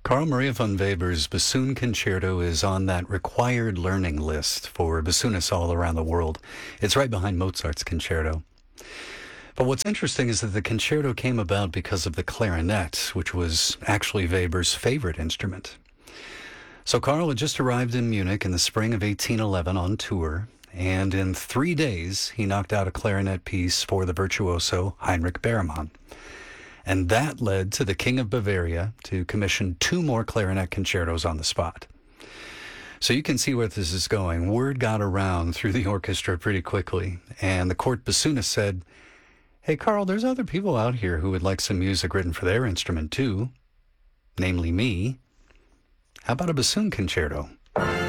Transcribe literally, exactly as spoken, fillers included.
Carl Maria von Weber's Bassoon Concerto is on that required learning list for bassoonists all around the world. It's right behind Mozart's Concerto. But what's interesting is that the concerto came about because of the clarinet, which was actually Weber's favorite instrument. So Carl had just arrived in Munich in the spring of eighteen eleven on tour, and in three days he knocked out a clarinet piece for the virtuoso Heinrich Bergmann. And that led to the King of Bavaria to commission two more clarinet concertos on the spot. So you can see where this is going. Word got around through the orchestra pretty quickly, and the court bassoonist said, "Hey, Carl, there's other people out here who would like some music written for their instrument too, namely me. How about a bassoon concerto?"